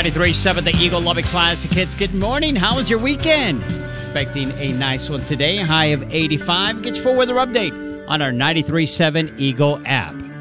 93.7 The Eagle Lubbock Classic Hits. Good morning. How was your weekend? Expecting a nice one today. High of 85. Get your full weather update on our 93.7 Eagle app.